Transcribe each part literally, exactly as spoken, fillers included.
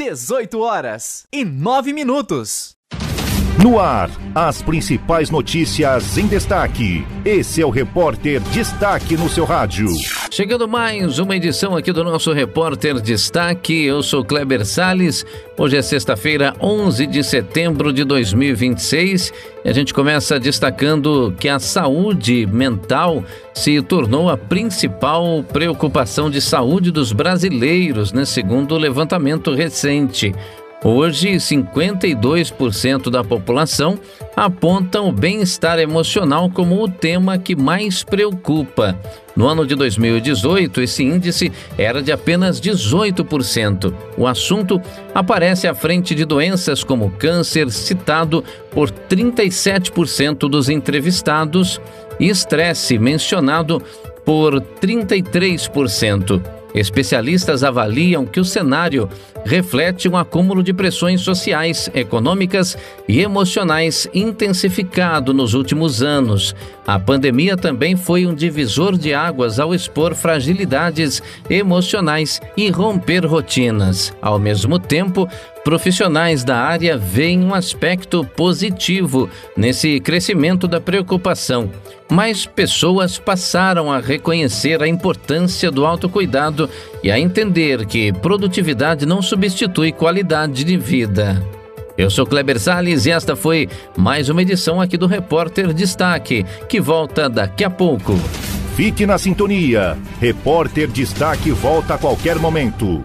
dezoito horas e nove minutos. No ar, as principais notícias em destaque. Esse é o Repórter Destaque no seu rádio. Chegando mais uma edição aqui do nosso Repórter Destaque. Eu sou Kleber Salles. Hoje é sexta-feira, onze de setembro de dois mil e vinte e seis. E a gente começa destacando que a saúde mental se tornou a principal preocupação de saúde dos brasileiros, né? Segundo o levantamento recente. Hoje, cinquenta e dois por cento da população apontam o bem-estar emocional como o tema que mais preocupa. No ano de dois mil e dezoito, esse índice era de apenas dezoito por cento. O assunto aparece à frente de doenças como câncer, citado por trinta e sete por cento dos entrevistados, e estresse, mencionado por trinta e três por cento. Especialistas avaliam que o cenário reflete um acúmulo de pressões sociais, econômicas e emocionais intensificado nos últimos anos. A pandemia também foi um divisor de águas ao expor fragilidades emocionais e romper rotinas. Ao mesmo tempo, profissionais da área veem um aspecto positivo nesse crescimento da preocupação. Mais pessoas passaram a reconhecer a importância do autocuidado e a entender que produtividade não substitui qualidade de vida. Eu sou Kleber Salles e esta foi mais uma edição aqui do Repórter Destaque, que volta daqui a pouco. Fique na sintonia. Repórter Destaque volta a qualquer momento.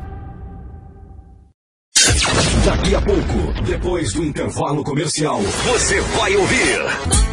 Daqui a pouco, depois do intervalo comercial, você vai ouvir